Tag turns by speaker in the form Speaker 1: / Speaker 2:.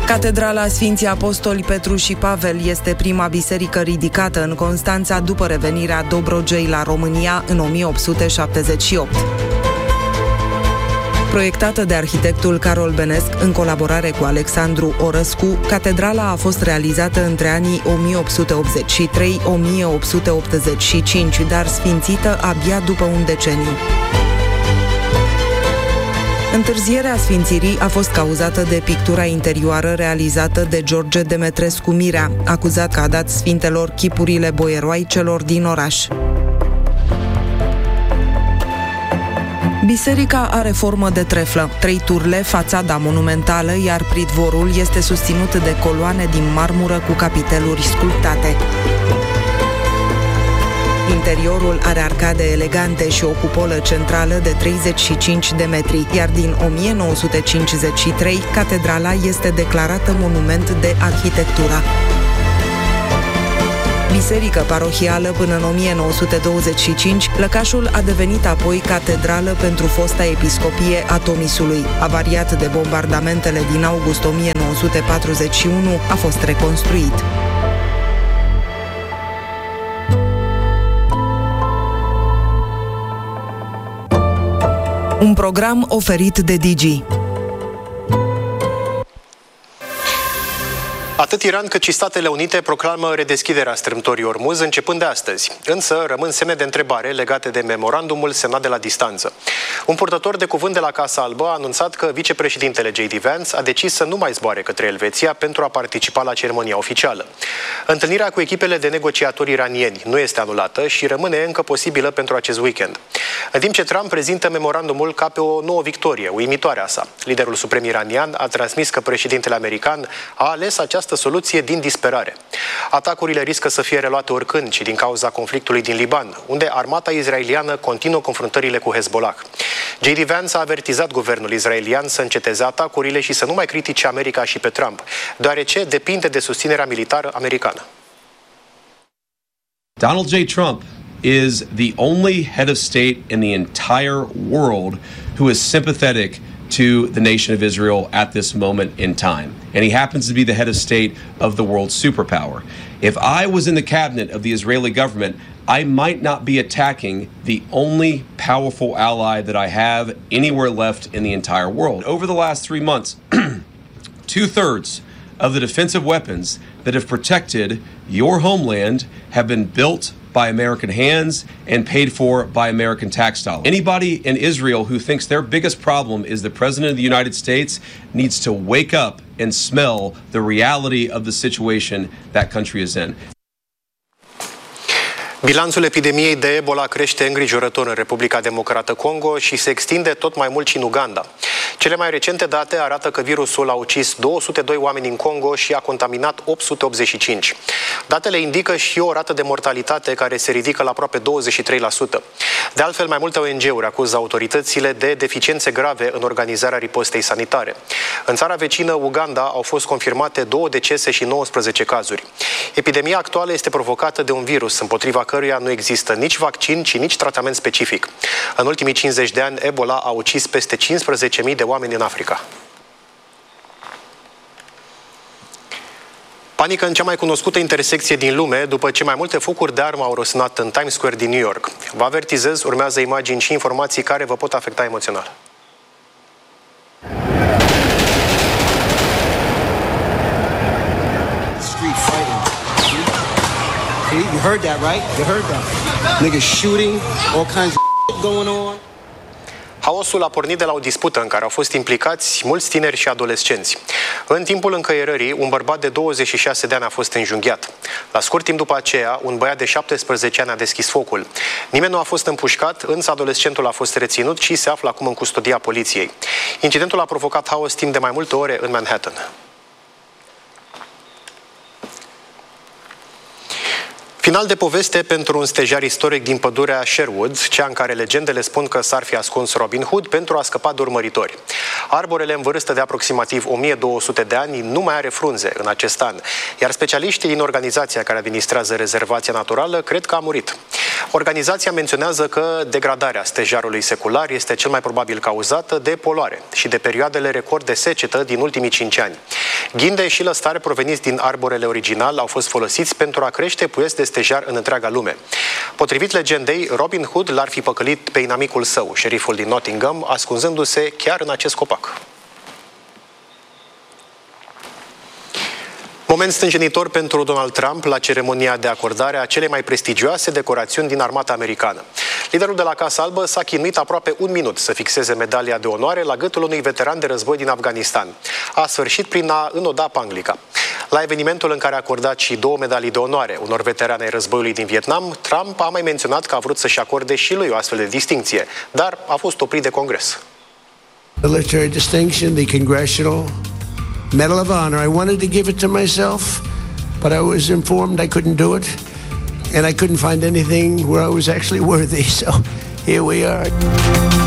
Speaker 1: Catedrala Sfinții Apostoli Petru și Pavel este prima biserică ridicată în Constanța după revenirea Dobrogei la România în 1878. Proiectată de arhitectul Carol Benesc în colaborare cu Alexandru Orăscu, catedrala a fost realizată între anii 1883-1885, dar sfințită abia după un deceniu. Întârzierea sfințirii a fost cauzată de pictura interioară realizată de George Demetrescu Mirea, acuzat că a dat sfintelor chipurile boieroaicelor din oraș. Biserica are formă de treflă, 3 turle, fațada monumentală, iar pridvorul este susținut de coloane din marmură cu capiteluri sculptate. Interiorul are arcade elegante și o cupolă centrală de 35 de metri, iar din 1953, catedrala este declarată monument de arhitectură. Biserică parohială până în 1925, lăcașul a devenit apoi catedrală pentru fosta episcopie a Tomisului. Avariat de bombardamentele din august 1941, a fost reconstruit. Un program oferit de Digi.
Speaker 2: Atât Iran cât și Statele Unite proclamă redeschiderea strâmtorii Ormuz începând de astăzi. Însă rămân semne de întrebare legate de memorandumul semnat de la distanță. Un purtător de cuvânt de la Casa Albă a anunțat că vicepreședintele J.D. Vance a decis să nu mai zboare către Elveția pentru a participa la ceremonia oficială. Întâlnirea cu echipele de negociatori iranieni nu este anulată și rămâne încă posibilă pentru acest weekend. În timp ce Trump prezintă memorandumul ca pe o nouă victorie, uimitoarea sa. Liderul suprem iranian a transmis că președintele american a ales această soluție din disperare. Atacurile riscă să fie reluate oricând și din cauza conflictului din Liban, unde armata izraeliană continuă confruntările cu Hezbollah. J.D. Vance a avertizat guvernul izraelian să înceteze atacurile și să nu mai critice America și pe Trump, deoarece depinde de susținerea militară americană.
Speaker 3: Donald J. Trump is the only head of state in the entire world who is sympathetic to the nation of Israel at this moment in time. And he happens to be the head of state of the world superpower. If I was in the cabinet of the Israeli government, I might not be attacking the only powerful ally that I have anywhere left in the entire world. Over the last 3 months, 2/3 of the defensive weapons that have protected your homeland have been built by American hands and paid for by American tax dollars. Anybody in Israel who thinks their biggest problem is the President of the United States needs to wake up and smell the reality of the situation that country is in.
Speaker 2: Bilanțul epidemiei de Ebola crește îngrijorător în Republica Democrată Congo și se extinde tot mai mult și în Uganda. Cele mai recente date arată că virusul a ucis 202 oameni în Congo și a contaminat 885. Datele indică și o rată de mortalitate care se ridică la aproape 23%. De altfel, mai multe ONG-uri acuză autoritățile de deficiențe grave în organizarea ripostei sanitare. În țara vecină, Uganda, au fost confirmate 2 decese și 19 cazuri. Epidemia actuală este provocată de un virus împotriva căruia nu există nici vaccin, ci nici tratament specific. În ultimii 50 de ani, Ebola a ucis peste 15.000 de oameni în Africa. Panică în cea mai cunoscută intersecție din lume după ce mai multe focuri de armă au răsunat în Times Square din New York. Vă avertizez, urmează imagini și informații care vă pot afecta emoțional.
Speaker 4: Street fighting. You heard that, right? You heard that. Niggas shooting, all kinds of shit going on.
Speaker 2: Haosul a pornit de la o dispută în care au fost implicați mulți tineri și adolescenți. În timpul încăierării, un bărbat de 26 de ani a fost înjunghiat. La scurt timp după aceea, un băiat de 17 ani a deschis focul. Nimeni nu a fost împușcat, însă adolescentul a fost reținut și se află acum în custodia poliției. Incidentul a provocat haos timp de mai multe ore în Manhattan. Final de poveste pentru un stejar istoric din pădurea Sherwood, cea în care legendele spun că s-ar fi ascuns Robin Hood pentru a scăpa de urmăritori. Arborele în vârstă de aproximativ 1200 de ani nu mai are frunze în acest an, iar specialiștii din organizația care administrează rezervația naturală cred că a murit. Organizația menționează că degradarea stejarului secular este cel mai probabil cauzată de poluare și de perioadele record de secetă din ultimii 5 ani. Ghinde și lăstare proveniți din arborele original au fost folosiți pentru a crește puieți de stejar în întreaga lume. Potrivit legendei, Robin Hood l-ar fi păcălit pe inamicul său, șeriful din Nottingham, ascunzându-se chiar în acest copac. Moment stânjenitor pentru Donald Trump la ceremonia de acordare a celei mai prestigioase decorațiuni din armata americană. Liderul de la Casa Albă s-a chinuit aproape un minut să fixeze medalia de onoare la gâtul unui veteran de război din Afganistan. A sfârșit prin a înoda panglica. La evenimentul în care a acordat și 2 medalii de onoare unor veterani ai războiului din Vietnam, Trump a mai menționat că a vrut să-și acorde și lui o astfel de distincție, dar a fost oprit de Congres.
Speaker 5: Military distinction, the Congressional Medal of Honor. I wanted to give it to myself, but I was informed I couldn't do it, and I couldn't find anything where I was actually worthy, so here we are.